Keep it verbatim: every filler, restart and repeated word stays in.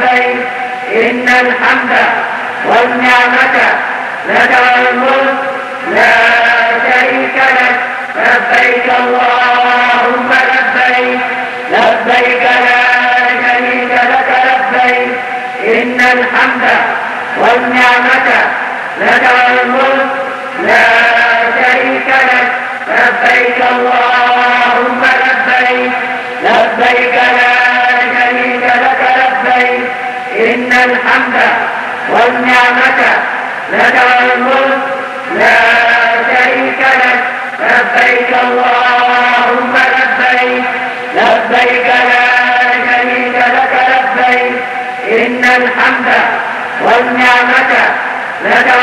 لبيك إن الحمد والنعمة لك والملك لا شريك لك لبيك اللهم لبيك لبيك لا شريك لك لبيك إن الحمد والنعمة لك والملك لا شريك لك لبيك اللهم لبيك لبيك لا شريك لك لبيك إن الحمد والنعمة لك والملك لا شريك لك لبيك اللهم لبيك لبيك لا شريك لك لبيك إن الحمد والنعمة لك